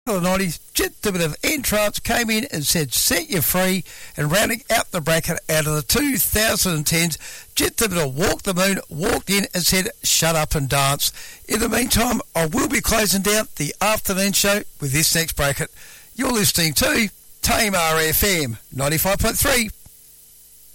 The 90s, Jet the bit of Entrance came in and said set you free, and rounding out the bracket out of the 2010s, Jet the bit of Walk the Moon walked in and said shut up and dance. In the meantime, I will be closing down the afternoon show with this next bracket. You're listening to Tamar FM 95.3